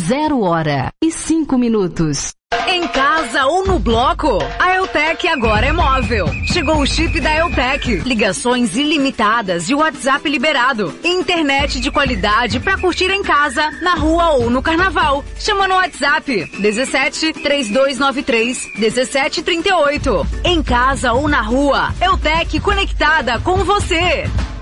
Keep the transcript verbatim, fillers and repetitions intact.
Zero hora e cinco minutos. Em casa ou no bloco, a Eutec agora é móvel. Chegou o chip da Eutec. Ligações ilimitadas e WhatsApp liberado. Internet de qualidade pra curtir em casa, na rua ou no carnaval. Chama no WhatsApp dezessete, três dois nove três, dezessete trinta e oito. Em casa ou na rua, Eutec conectada com você.